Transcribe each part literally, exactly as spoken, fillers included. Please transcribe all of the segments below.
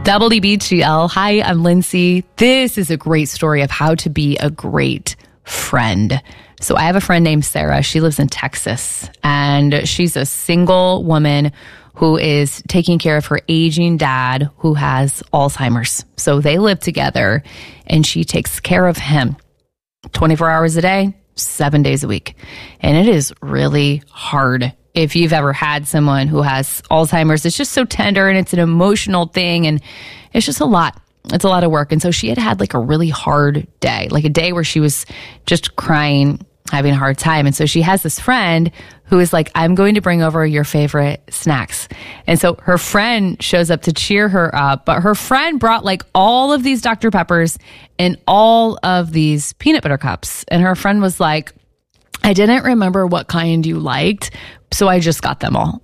W B G L. Hi, I'm Lindsay. This is a great story of how to be a great friend. So I have a friend named Sarah. She lives in Texas, and she's a single woman who is taking care of her aging dad who has Alzheimer's. So they live together, and she takes care of him twenty-four hours a day, seven days a week. And it is really hard. If you've ever had someone who has Alzheimer's, it's just so tender and it's an emotional thing, and it's just a lot. It's a lot of work. And so she had had like a really hard day, like a day where she was just crying, having a hard time. And so she has this friend who is like, I'm going to bring over your favorite snacks. And so her friend shows up to cheer her up, but her friend brought like all of these Doctor Peppers and all of these peanut butter cups. And her friend was like, I didn't remember what kind you liked, so I just got them all.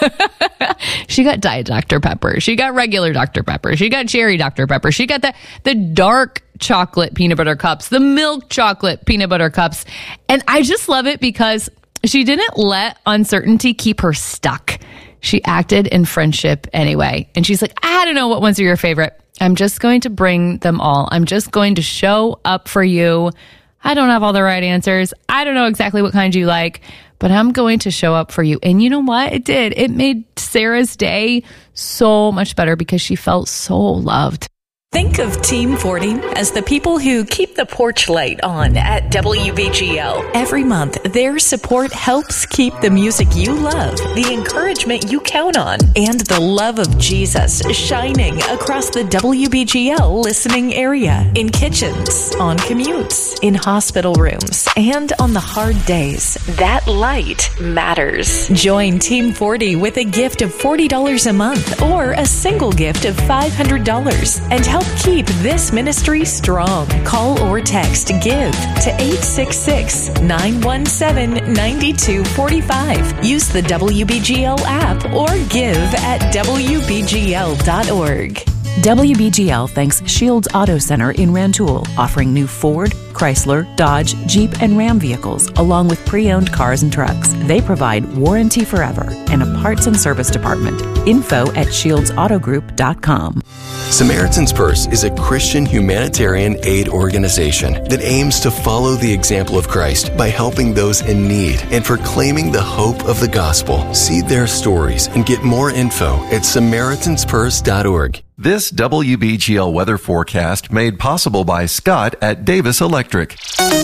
She got Diet Doctor Pepper. She got regular Doctor Pepper. She got cherry Doctor Pepper. She got the, the dark chocolate peanut butter cups, the milk chocolate peanut butter cups. And I just love it because she didn't let uncertainty keep her stuck. She acted in friendship anyway. And she's like, I don't know what ones are your favorite. I'm just going to bring them all. I'm just going to show up for you. I don't have all the right answers. I don't know exactly what kind you like, but I'm going to show up for you. And you know what? It did. It made Sarah's day so much better because she felt so loved. Think of Team forty as the people who keep the porch light on at W B G L. Every month, their support helps keep the music you love, the encouragement you count on, and the love of Jesus shining across the W B G L listening area, in kitchens, on commutes, in hospital rooms, and on the hard days. That light matters. Join Team forty with a gift of forty dollars a month or a single gift of five hundred dollars and help keep this ministry strong. Call or text GIVE to eight six six, nine one seven, nine two four five. Use the W B G L app or give at W B G L dot org. W B G L thanks Shields Auto Center in Rantoul, offering new Ford, Chrysler, Dodge, Jeep, and Ram vehicles, along with pre-owned cars and trucks. They provide warranty forever and a parts and service department. Info at shields auto group dot com. Samaritan's Purse is a Christian humanitarian aid organization that aims to follow the example of Christ by helping those in need and proclaiming the hope of the gospel. See their stories and get more info at samaritans purse dot org. This W B G L weather forecast made possible by Scott at Davis Electric.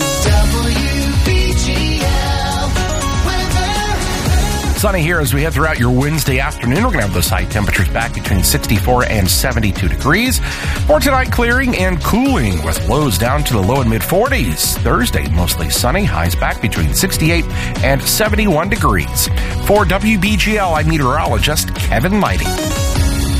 Sunny here as we head throughout your Wednesday afternoon. We're going to have those high temperatures back between sixty-four and seventy-two degrees. For tonight, clearing and cooling with lows down to the low and mid forties. Thursday, mostly sunny. Highs back between sixty-eight and seventy-one degrees. For W B G L, I'm meteorologist Kevin Mighty.